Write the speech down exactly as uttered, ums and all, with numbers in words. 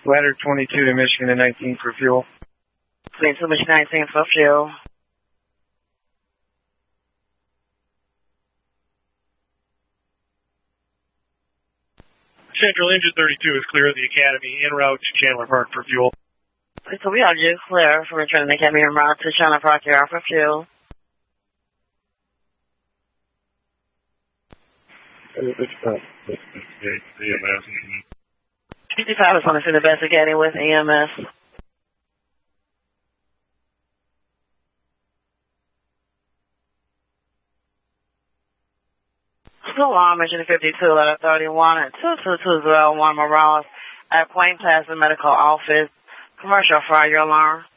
Ladder twenty-two to Michigan and nineteen for fuel. twenty-two, Michigan nineteen for fuel. Central Engine thirty-two is clear of the Academy en route to Chandler Park for fuel. So we are due clear from returning the Academy en route to Chandler Park here for fuel. fifty-five is on the best Academy with E M S. School arm, Mission fifty-two, letter thirty-one, at two two two zero one Morales at Plain Plaza Medical Office. Commercial fire alarm.